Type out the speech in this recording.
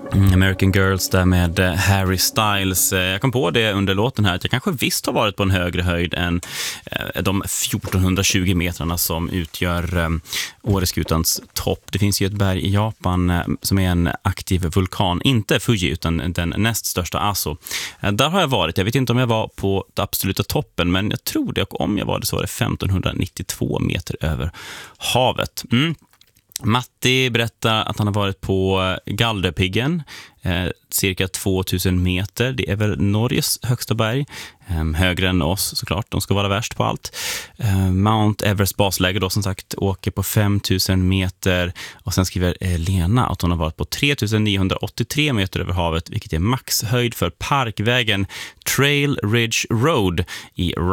American Girls där med Harry Styles. Jag kom på det under låten här att jag kanske visst har varit på en högre höjd än de 1420 metrarna som utgör Åreskutans topp. Det finns ju ett berg i Japan som är en aktiv vulkan, inte Fuji utan den näst största Aso. Där har jag varit, jag vet inte om jag var på den absoluta toppen, men jag tror det, och om jag var det så var det 1592 meter över havet. Matti berättar att han har varit på Galdhöpiggen, cirka 2000 meter. Det är väl Norges högsta berg, högre än oss såklart, de ska vara värst på allt. Mount Everest basläge då som sagt åker på 5000 meter, och sen skriver Lena att hon har varit på 3983 meter över havet, vilket är maxhöjd för parkvägen Trail Ridge Road i